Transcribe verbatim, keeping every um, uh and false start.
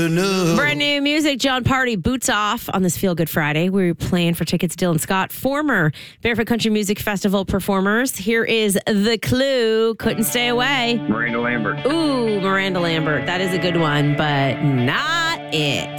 Brand new music, John Party, Boots Off on this Feel Good Friday. We're playing for tickets, Dylan Scott, former Barefoot Country Music Festival performers. Here is The Clue, Couldn't Stay Away. Miranda Lambert. Ooh, Miranda Lambert. That is a good one, but not it.